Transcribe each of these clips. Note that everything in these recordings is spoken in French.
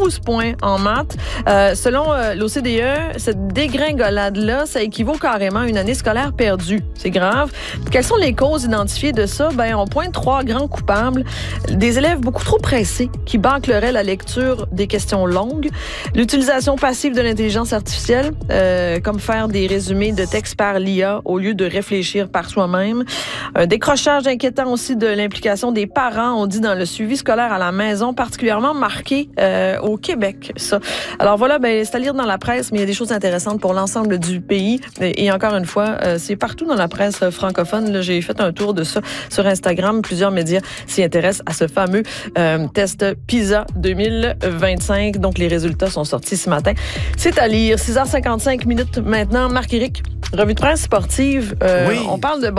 12 points en maths. Selon l'OCDE, cette dégringolade-là, ça équivaut carrément à une année scolaire perdue. C'est grave. Quelles sont les causes identifiées de ça? On pointe 3 grands coupables. Des élèves beaucoup trop pressés qui bâcleraient la lecture des questions longues. L'utilisation passive de l'intelligence artificielle, comme faire des résumés de textes par l'IA au lieu de réfléchir par soi-même. Un décrochage inquiétant aussi de l'implication des parents, on dit, dans le suivi scolaire à la maison, particulièrement marqué au Québec, ça. Alors voilà, c'est à lire dans la presse, mais il y a des choses intéressantes pour l'ensemble du pays. Et encore une fois, c'est partout dans la presse francophone. Là, j'ai fait un tour de ça sur Instagram. Plusieurs médias s'y intéressent à ce fameux test PISA 2025. Donc, les résultats sont sortis ce matin. C'est à lire. 6h55 minutes maintenant. Marc-Éric, revue de presse sportive. Oui. On parle de,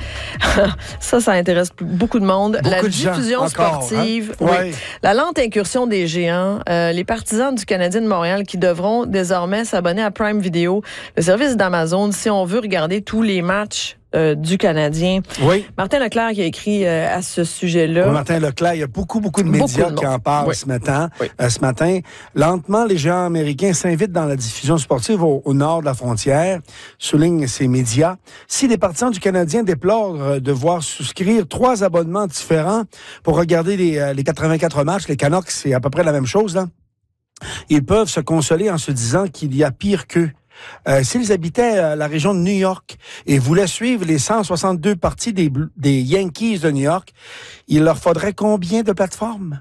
ça intéresse beaucoup de monde. Beaucoup la de diffusion gens, sportive. encore, hein? Oui. La lente incursion des géants. Les partisans du Canadien de Montréal qui devront désormais s'abonner à Prime Video, le service d'Amazon, si on veut regarder tous les matchs du Canadien. Oui. Martin Leclerc qui a écrit à ce sujet-là. Oui, Martin Leclerc, il y a beaucoup de médias qui en parlent ce matin. Lentement, les géants américains s'invitent dans la diffusion sportive au nord de la frontière, soulignent ces médias. Si les partisans du Canadien déplorent devoir souscrire 3 abonnements différents pour regarder les 84 matchs, les Canucks, c'est à peu près la même chose, là. Ils peuvent se consoler en se disant qu'il y a pire qu'eux. S'ils habitaient la région de New York et voulaient suivre les 162 parties des Yankees de New York, il leur faudrait combien de plateformes?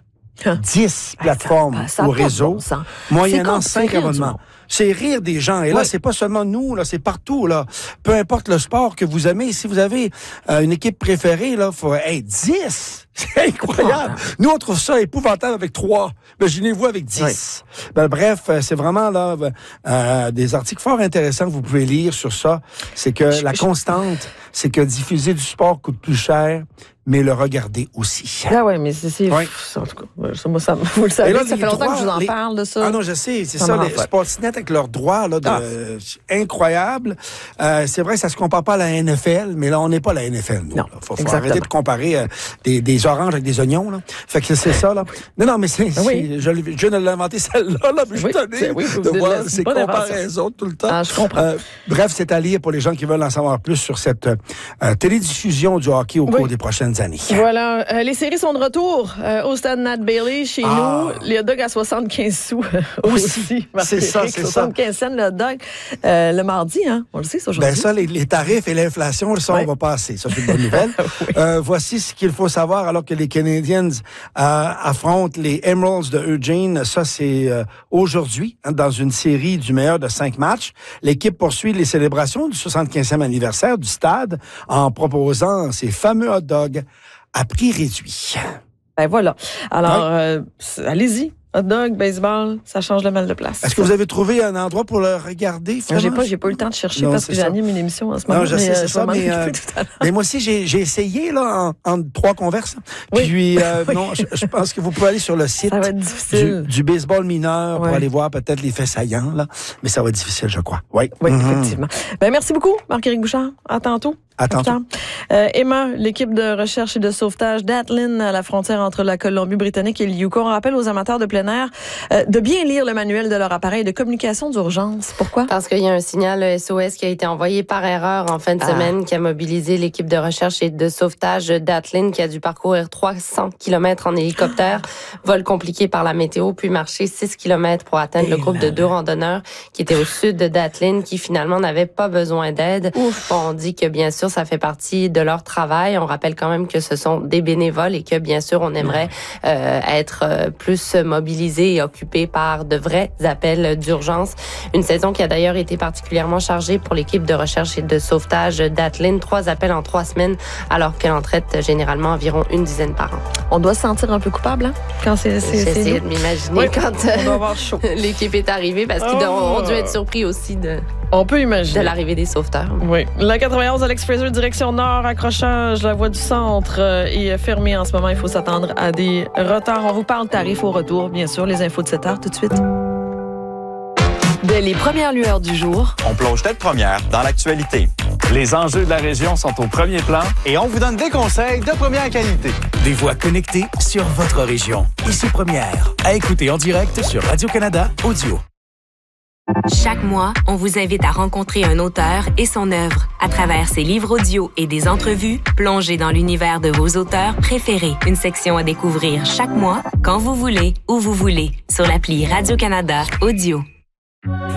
10 plateformes ça au réseau, moyennant 5 abonnements. C'est rire des gens. Et là, c'est pas seulement nous, là, c'est partout, là. Peu importe le sport que vous aimez, si vous avez une équipe préférée, là, faut, 10! C'est incroyable! Nous, on trouve ça épouvantable avec 3. Imaginez-vous avec 10. Bref, c'est vraiment, là, des articles fort intéressants que vous pouvez lire sur ça. C'est que la constante, c'est que diffuser du sport coûte plus cher, mais le regarder aussi. Ah ouais, mais c'est Oui. en tout cas, moi, ça, vous le savez, ça fait longtemps que je vous en parle de ça. Ah non, je sais, c'est ça, les Sportsnet avec leurs droits, là, incroyables. C'est vrai que ça se compare pas à la NFL, mais là, on n'est pas la NFL, nous. Non, faut arrêter de comparer des oranges avec des oignons, là. Fait que c'est ça, là. Non, mais je viens de l'inventer celle-là, là, mais je suis tanné de voir ces comparaisons tout le temps. Ah, je comprends. Bref, c'est à lire pour les gens qui veulent en savoir plus sur cette télédiffusion du hockey au cours des prochaines années. Voilà. Les séries sont de retour au stade Nat Bailey chez nous. Les hot dogs à 75 sous aussi. C'est ça, c'est 75 cents le hot dog. Le mardi, hein? On le sait, c'est aujourd'hui. Ben ça, les tarifs et l'inflation, ça, on va passer. Ça, c'est une bonne nouvelle. Voici ce qu'il faut savoir alors que les Canadiens affrontent les Emeralds de Eugene. Ça, c'est aujourd'hui, dans une série du meilleur de 5 matchs. L'équipe poursuit les célébrations du 75e anniversaire du stade en proposant ces fameux hot dogs à prix réduit. Ben voilà. Alors, allez-y. Hot dog, baseball, ça change le mal de place. Est-ce que vous avez trouvé un endroit pour le regarder? J'ai pas eu le temps de chercher parce que j'anime une émission en ce moment. Non, je sais, c'est ça, mais moi aussi, j'ai essayé, là, en 3 converses. Puis, non, je pense que vous pouvez aller sur le site du baseball mineur pour aller voir peut-être les faits saillants, là. Mais ça va être difficile, je crois. Oui, effectivement. Ben, merci beaucoup, Marc-Éric Bouchard. À tantôt. À tantôt. Emma, l'équipe de recherche et de sauvetage d'Atlin à la frontière entre la Colombie-Britannique et le Yukon, rappelle aux amateurs de plein air de bien lire le manuel de leur appareil de communication d'urgence. Pourquoi? Parce qu'il y a un signal SOS qui a été envoyé par erreur en fin de semaine qui a mobilisé l'équipe de recherche et de sauvetage d'Atlin qui a dû parcourir 300 km en hélicoptère, vol compliqué par la météo, puis marcher 6 km pour atteindre le groupe de 2 randonneurs qui étaient au sud d'Atlin qui finalement n'avaient pas besoin d'aide. On dit que bien sûr, ça fait partie de leur travail. On rappelle quand même que ce sont des bénévoles et que bien sûr, on aimerait être plus mobilisés et occupés par de vrais appels d'urgence. Une saison qui a d'ailleurs été particulièrement chargée pour l'équipe de recherche et de sauvetage d'Atlin. 3 appels en 3 semaines, alors qu'elle en traite généralement environ une dizaine par an. On doit se sentir un peu coupable, hein? Quand c'est J'essaie de m'imaginer quand on doit avoir chaud. L'équipe est arrivée parce qu'ils ont dû être surpris aussi on peut imaginer. de l'arrivée des sauveteurs. Oui. La 91, Alex Fraser, direction nord, accrochage, la voie du centre est fermée en ce moment. Il faut s'attendre à des retards. On vous parle de tarifs au retour, bien sûr. Les infos de 7 heures tout de suite. Dès les premières lueurs du jour, on plonge tête première dans l'actualité. Les enjeux de la région sont au premier plan et on vous donne des conseils de première qualité. Des voix connectées sur votre région. Ici Première. À écouter en direct sur Radio-Canada Audio. Chaque mois, on vous invite à rencontrer un auteur et son œuvre. À travers ses livres audio et des entrevues, plongez dans l'univers de vos auteurs préférés. Une section à découvrir chaque mois, quand vous voulez, où vous voulez, sur l'appli Radio-Canada Audio.